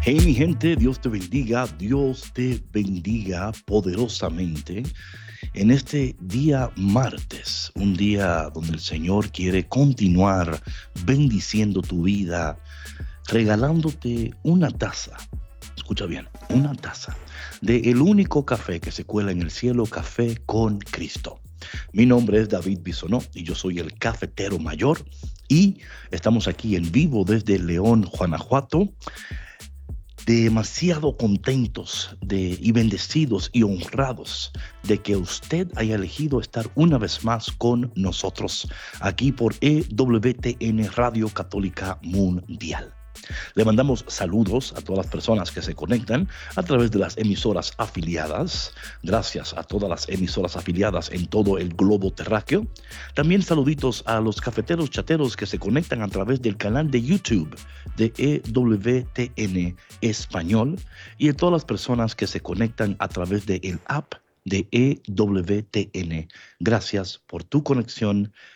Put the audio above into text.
Hey mi gente, Dios te bendiga poderosamente en este día martes, un día donde el Señor quiere continuar bendiciendo tu vida, regalándote una taza, escucha bien, una taza de el único café que se cuela en el cielo, Café con Cristo. Mi nombre es David Bisonó y yo soy el cafetero mayor y estamos aquí en vivo desde León, Guanajuato, demasiado contentos y bendecidos y honrados de que usted haya elegido estar una vez más con nosotros aquí por EWTN Radio Católica Mundial. Le mandamos saludos a todas las personas que se conectan a través de las emisoras afiliadas. Gracias a todas las emisoras afiliadas en todo el globo terráqueo. También saluditos a los cafeteros chateros que se conectan a través del canal de YouTube de EWTN Español y a todas las personas que se conectan a través del app de EWTN. Gracias por tu conexión.